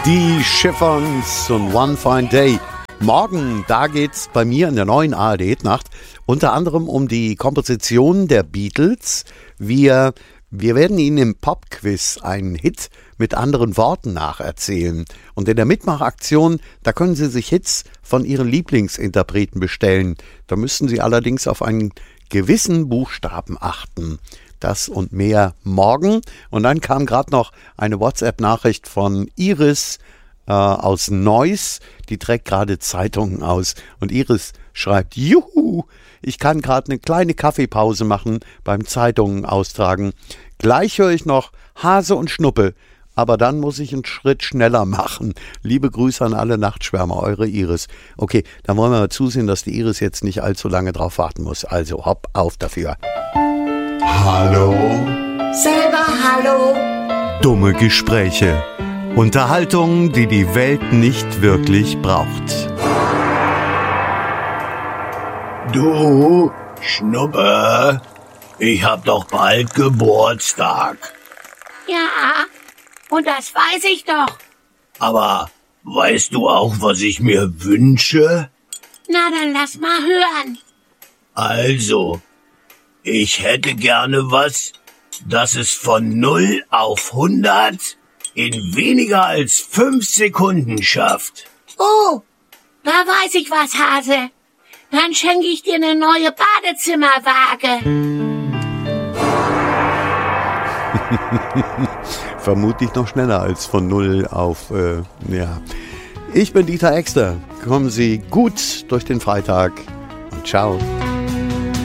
Die Chiffons und One Fine Day. Morgen, da geht's bei mir in der neuen ARD-Nacht unter anderem um die Komposition der Beatles. Wir werden Ihnen im Pop-Quiz einen Hit mit anderen Worten nacherzählen. Und in der Mitmachaktion, da können Sie sich Hits von Ihren Lieblingsinterpreten bestellen. Da müssen Sie allerdings auf einen gewissen Buchstaben achten. Das und mehr morgen. Und dann kam gerade noch eine WhatsApp-Nachricht von Iris aus Neuss. Die trägt gerade Zeitungen aus. Und Iris schreibt, juhu, ich kann gerade eine kleine Kaffeepause machen beim Zeitungen austragen. Gleich höre ich noch Hase und Schnuppe. Aber dann muss ich einen Schritt schneller machen. Liebe Grüße an alle Nachtschwärmer, eure Iris. Okay, dann wollen wir mal zusehen, dass die Iris jetzt nicht allzu lange drauf warten muss. Also hopp auf dafür. Hallo? Selber hallo? Dumme Gespräche. Unterhaltung, die die Welt nicht wirklich braucht. Du, Schnuppe, ich hab doch bald Geburtstag. Ja, und das weiß ich doch. Aber weißt du auch, was ich mir wünsche? Na, dann lass mal hören. Also, ich hätte gerne was, das es von 0 auf 100 in weniger als 5 Sekunden schafft. Oh, da weiß ich was, Hase. Dann schenke ich dir eine neue Badezimmerwaage. Vermutlich noch schneller als von 0 auf, ja. Ich bin Dieter Exter. Kommen Sie gut durch den Freitag und ciao.